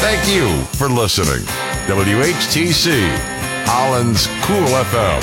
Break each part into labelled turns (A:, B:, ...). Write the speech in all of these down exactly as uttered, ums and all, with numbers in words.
A: Thank you for listening. W H T C, Holland's Cool F M.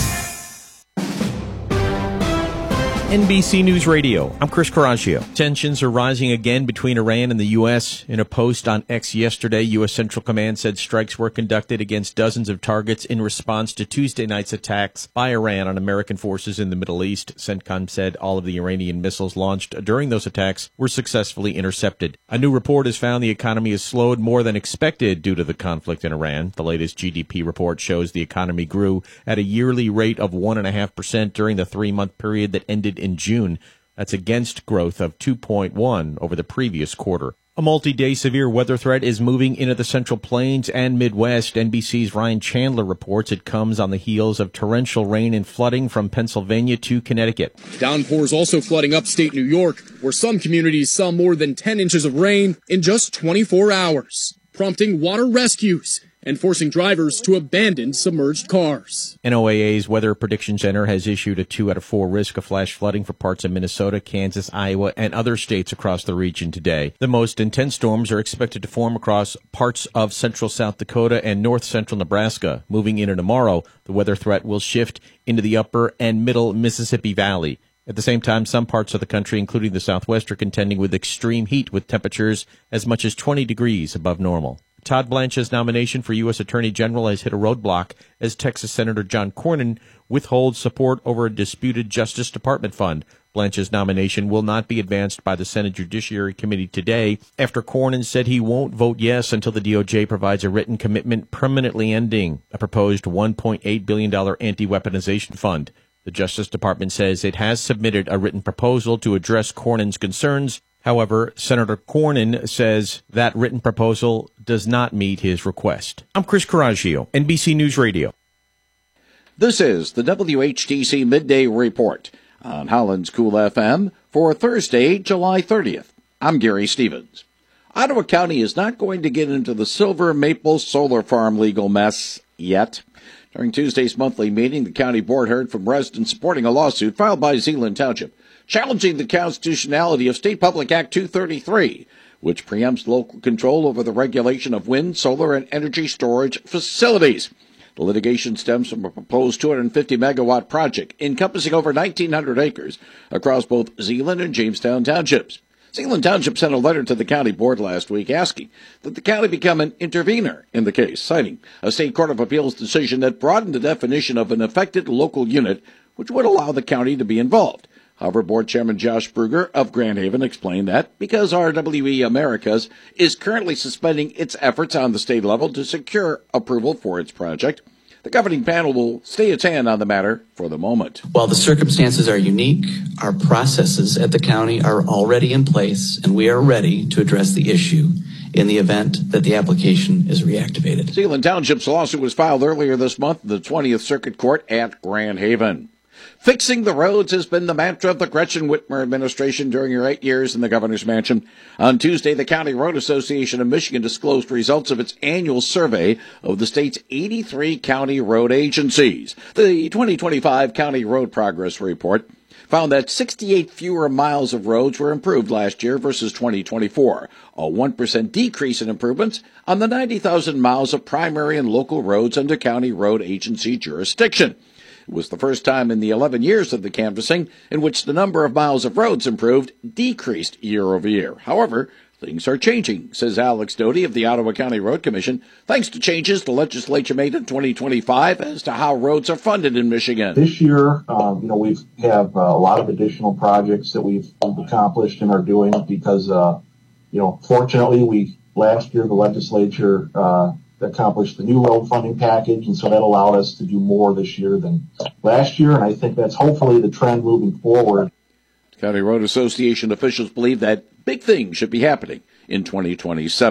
B: N B C News Radio. I'm Chris Coraggio. Tensions are rising again between Iran and the U S. In a post on X yesterday, U S. Central Command said strikes were conducted against dozens of targets in response to Tuesday night's attacks by Iran on American forces in the Middle East. CENTCOM said all of the Iranian missiles launched during those attacks were successfully intercepted. A new report has found the economy has slowed more than expected due to the conflict in Iran. The latest G D P report shows the economy grew at a yearly rate of one point five percent during the three-month period that ended in June. That's against growth of two point one over the previous quarter. A multi-day severe weather threat is moving into the Central Plains and Midwest. N B C's Ryan Chandler reports it comes on the heels of torrential rain and flooding from Pennsylvania to Connecticut.
C: Downpours also flooding upstate New York, where some communities saw more than ten inches of rain in just twenty-four hours, prompting water rescues and forcing drivers to abandon submerged cars.
B: N O A A's Weather Prediction Center has issued a two out of four risk of flash flooding for parts of Minnesota, Kansas, Iowa, and other states across the region today. The most intense storms are expected to form across parts of central South Dakota and north central Nebraska. Moving into tomorrow, the weather threat will shift into the upper and middle Mississippi Valley. At the same time, some parts of the country, including the Southwest, are contending with extreme heat with temperatures as much as twenty degrees above normal. Todd Blanche's nomination for U S. Attorney General has hit a roadblock as Texas Senator John Cornyn withholds support over a disputed Justice Department fund. Blanche's nomination will not be advanced by the Senate Judiciary Committee today after Cornyn said he won't vote yes until the D O J provides a written commitment permanently ending a proposed one point eight billion dollars anti-weaponization fund. The Justice Department says it has submitted a written proposal to address Cornyn's concerns. However, Senator Cornyn says that written proposal does not meet his request. I'm Chris Coraggio, N B C News Radio.
D: This is the W H T C Midday Report on Holland's Cool F M for Thursday, July thirtieth. I'm Gary Stevens. Ottawa County is not going to get into the Silver Maple Solar Farm legal mess yet. During Tuesday's monthly meeting, the county board heard from residents supporting a lawsuit filed by Zeeland Township, challenging the constitutionality of State Public Act two thirty-three, which preempts local control over the regulation of wind, solar, and energy storage facilities. The litigation stems from a proposed two hundred fifty megawatt project encompassing over nineteen hundred acres across both Zeeland and Jamestown townships. Zeeland Township sent a letter to the county board last week asking that the county become an intervener in the case, citing a state court of appeals decision that broadened the definition of an affected local unit, which would allow the county to be involved. However, Board Chairman Josh Bruger of Grand Haven explained that because R W E Americas is currently suspending its efforts on the state level to secure approval for its project, the governing panel will stay its hand on the matter for the moment.
E: While the circumstances are unique, our processes at the county are already in place, and we are ready to address the issue in the event that the application is reactivated.
D: Zeeland Township's lawsuit was filed earlier this month in the twentieth Circuit Court at Grand Haven. Fixing the roads has been the mantra of the Gretchen Whitmer administration during her eight years in the governor's mansion. On Tuesday, the County Road Association of Michigan disclosed results of its annual survey of the state's eighty-three county road agencies. The twenty twenty-five County Road Progress Report found that sixty-eight fewer miles of roads were improved last year versus twenty twenty-four, a one percent decrease in improvements on the ninety thousand miles of primary and local roads under county road agency jurisdiction. It was the first time in the eleven years of the canvassing in which the number of miles of roads improved decreased year over year. However, things are changing, says Alex Doty of the Ottawa County Road Commission, thanks to changes the legislature made in twenty twenty-five as to how roads are funded in Michigan.
F: This year, um, you know, we have uh, a lot of additional projects that we've accomplished and are doing because, uh, you know, fortunately, we last year the legislature uh, accomplished the new road funding package, and so that allowed us to do more this year than last year, and I think that's hopefully the trend moving forward.
D: County Road Association officials believe that big things should be happening in twenty twenty-seven.